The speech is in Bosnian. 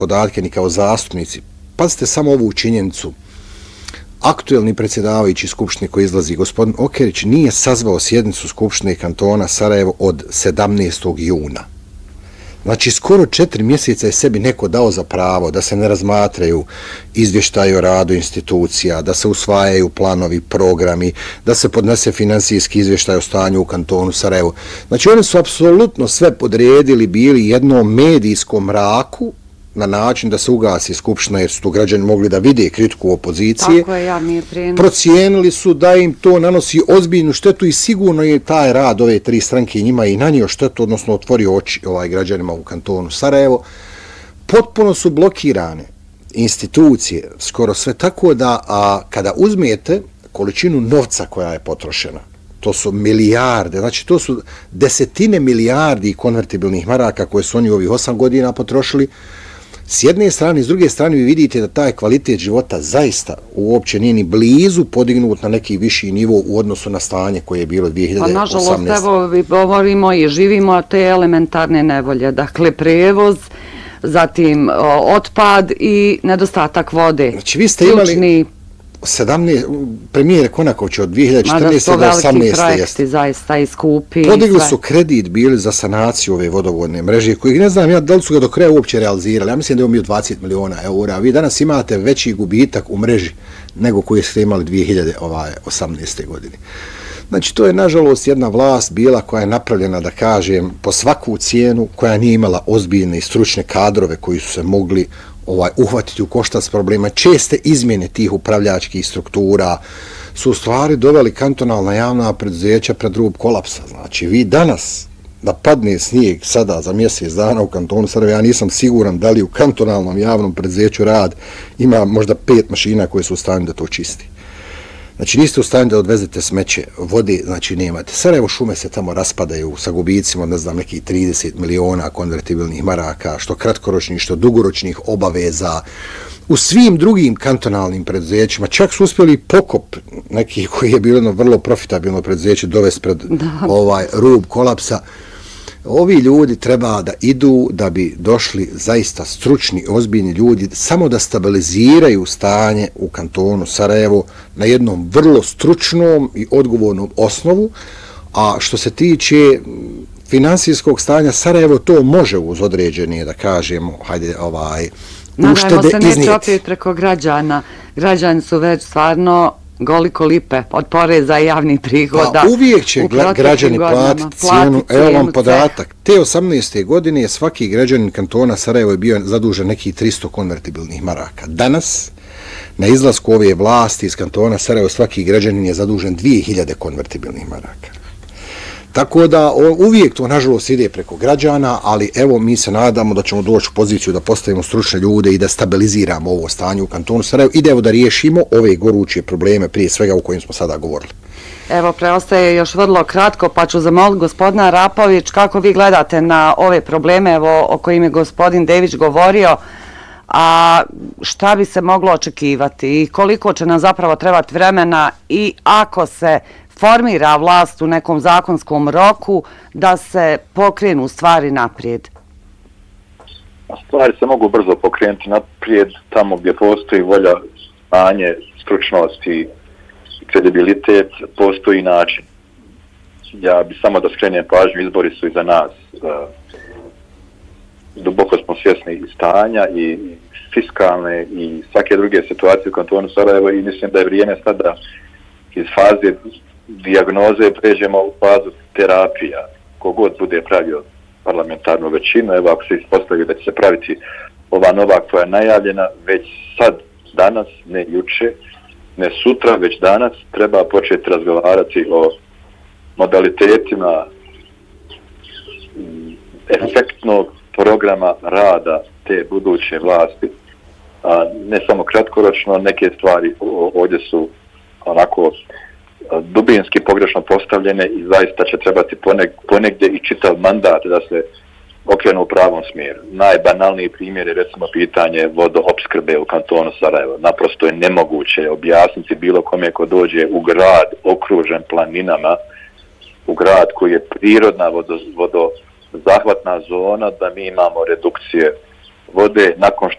podatke ni kao zastupnici. Pazite samo ovu činjenicu. Aktuelni predsjedavajući Skupštine koji izlazi, gospodin Okerić, nije sazvao sjednicu Skupštine kantona Sarajevo od 17. juna. Znači, skoro 4 mjeseca je sebi neko dao za pravo da se ne razmatraju izvještaji o radu institucija, da se usvajaju planovi, programi, da se podnese financijski izvještaj o stanju u kantonu Sarajevo. Znači, oni su apsolutno sve podredili, bili jednom medijskom mraku, na način da se ugasi Skupština jer su tu građani mogli da vide kritiku opozicije. Tako je, javni prijenos. Procijenili su da im to nanosi ozbiljnu štetu i sigurno je taj rad ove 3 stranke njima i nanio štetu, odnosno otvorio oči građanima u kantonu Sarajevo. Potpuno su blokirane institucije, skoro sve, tako da kada uzmete količinu novca koja je potrošena, to su milijarde, znači to su desetine milijardi konvertibilnih maraka koje su oni u ovih 8 godina potrošili. S jedne strane, s druge strane vi vidite da taj kvalitet života zaista uopće nije ni blizu podignut na neki viši nivo u odnosu na stanje koje je bilo 2018. Pa nažalost, evo, govorimo i živimo te elementarne nevolje, dakle prevoz, zatim otpad i nedostatak vode. Znači vi ste imali 17, premijer Konaković od 2014. do 2018. projekti zaista i skupi. Podigli su kredit bili za sanaciju ove vodovodne mreže, koji ne znam ja da li su ga do kraja uopće realizirali. Ja mislim da je on bio 20 miliona eura. Vi danas imate veći gubitak u mreži nego koji ste imali 2018. godine. Znači, to je nažalost jedna vlast bila koja je napravljena, da kažem, po svaku cijenu, koja nije imala ozbiljne i stručne kadrove koji su se mogli uhvatiti u koštac problema. Česte izmjene tih upravljačkih struktura su u stvari doveli kantonalna javna preduzeća pred rub kolapsa. Znači, vi danas da padne snijeg sada za mjesec dana u kantonu Sarajevo, ja nisam siguran da li u kantonalnom javnom preduzeću rad ima možda 5 mašina koje su u stanju da to čisti. Znači, niste u stanju da odvezete smeće, vode, znači nemate. Sarajevo šume se tamo raspadaju sa gubicima, ne znam, nekih 30 miliona konvertibilnih maraka, što kratkoročnih, što dugoročnih obaveza. U svim drugim kantonalnim preduzećima, čak su uspjeli pokop nekih koji je bilo jedno vrlo profitabilno preduzeće dovesti pred rub kolapsa. Ovi ljudi treba da idu da bi došli zaista stručni, ozbiljni ljudi, samo da stabiliziraju stanje u kantonu Sarajevo na jednom vrlo stručnom i odgovornom osnovu, a što se tiče finansijskog stanja Sarajevo, to može uz određene, da kažemo, hajde, uštede iznijeti. Nadajmo se neće opet preko građana. Građani su već stvarno goliko lipe od poreza i javnih prihoda. Pa uvijek će građani platiti cijenu. Evo vam podatak. Te 18. godine svaki građanin kantona Sarajevo je bio zadužen nekih 300 konvertibilnih maraka. Danas, na izlasku ove vlasti iz kantona Sarajevo, svaki građanin je zadužen 2000 konvertibilnih maraka. Tako da uvijek to nažalost ide preko građana, ali evo mi se nadamo da ćemo doći u poziciju da postavimo stručne ljude i da stabiliziramo ovo stanje u kantonu Sarajevo i da riješimo ove goruće probleme prije svega u kojim smo sada govorili. Evo, preostaje još vrlo kratko, pa ću zamoliti gospodina Rapović kako vi gledate na ove probleme o kojim je gospodin Dević govorio, a šta bi se moglo očekivati i koliko će nam zapravo trebati vremena i ako se formira vlast u nekom zakonskom roku da se pokrenu stvari naprijed? Stvari se mogu brzo pokrenuti naprijed tamo gdje postoji volja, znanje, stručnost i kredibilitet, postoji način. Ja bi samo da skrenem pažnju, izbori su iza nas. Duboko smo svjesni i stanja i fiskalne i svake druge situacije u kantonu Sarajevo i mislim da je vrijeme sad da iz faze dijagnoze pređemo u fazu terapija. Kogod bude pravio parlamentarnu većinu, evo ako se ispostavi da će se praviti ova nova koja je najavljena, već sad, danas, ne juče, ne sutra, već danas, treba početi razgovarati o modalitetima efektnog programa rada te buduće vlasti. Ne samo kratkoročno, neke stvari ovdje su onako dubinski pogrešno postavljene i zaista će trebati ponegdje i čitav mandat da se okrenu u pravom smjeru. Najbanalniji primjer je recimo pitanje vodoopskrbe u kantonu Sarajevo. Naprosto je nemoguće objasniti bilo kome ko dođe u grad okružen planinama, u grad koji je prirodna vodozahvatna zona, da mi imamo redukcije vode nakon